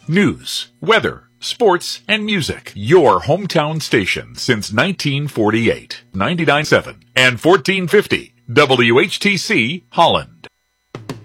News, weather, sports, and music. Your hometown station since 1948. 99.7 and 1450 WHTC Holland.